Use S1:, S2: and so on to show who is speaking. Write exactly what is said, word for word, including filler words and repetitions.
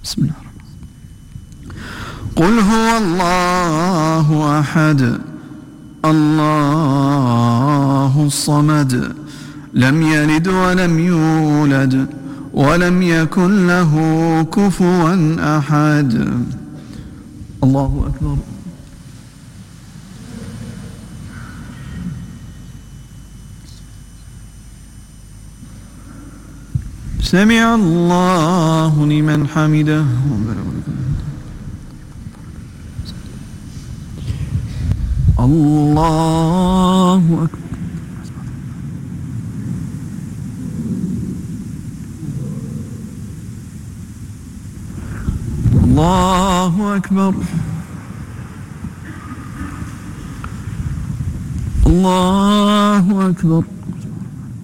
S1: بسم الله. قل هو الله أحد الله الصمد لم يلد ولم يولد ولم يكن له كفوا أحد. الله أكبر. سمع الله لمن حمده. الله أكبر. الله أكبر. الله أكبر.